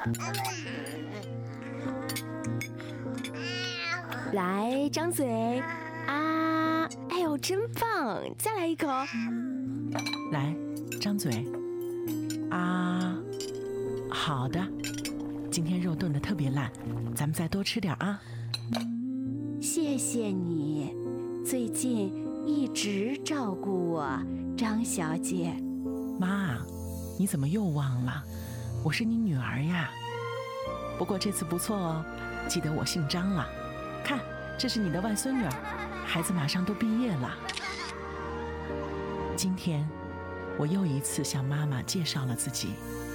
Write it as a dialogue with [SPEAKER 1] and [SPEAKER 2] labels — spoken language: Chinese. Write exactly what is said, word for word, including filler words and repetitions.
[SPEAKER 1] 来，张嘴啊！哎呦，真棒！再来一口。
[SPEAKER 2] 来，张嘴啊！好的，今天肉炖得特别烂，咱们再多吃点啊。
[SPEAKER 1] 谢谢你，最近一直照顾我，张小姐。
[SPEAKER 2] 妈，你怎么又忘了？我是你女儿呀。不过这次不错哦，记得我姓张了。看，这是你的外孙女儿，孩子马上都毕业了。今天，我又一次向妈妈介绍了自己。